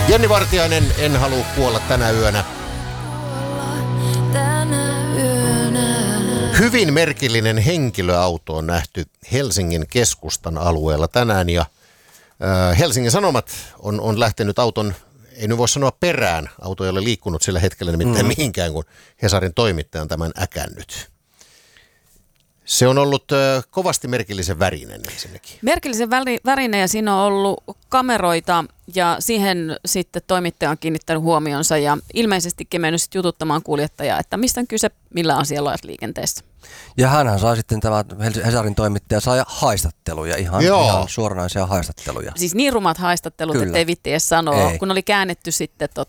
Jenni Vartiainen, En halua kuolla tänä yönä. Hyvin merkillinen henkilöauto on nähty Helsingin keskustan alueella tänään ja Helsingin Sanomat on lähtenyt auton, ei nyt voi sanoa perään, auto ei ole liikkunut sillä hetkellä nimittäin mihinkään, kun Hesarin toimittaja on tämän äkännyt. Se on ollut kovasti merkillisen värinen ensinnäkin. Merkillisen värinen ja siinä on ollut kameroita ja siihen sitten toimittaja on kiinnittänyt huomionsa ja ilmeisestikin mennyt sitten jututtamaan kuljettajaa, että mistä on kyse, millä asialla olet liikenteessä. Ja hänhän sai sitten, tämä Hesarin toimittaja sai haistatteluja, ihan suoranaisia haistatteluja. Siis niin rumat haistattelut, ettei vitti edes sanoa, kun oli käännetty sitten